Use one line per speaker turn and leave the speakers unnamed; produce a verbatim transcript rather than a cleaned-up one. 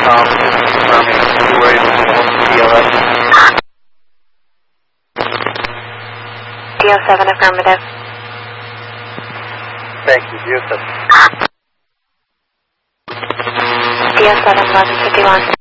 Um, confirming you were able to hold D L S.
D L seven affirmative.
Thank you, D L seven.
D L seven eleven fifty-one.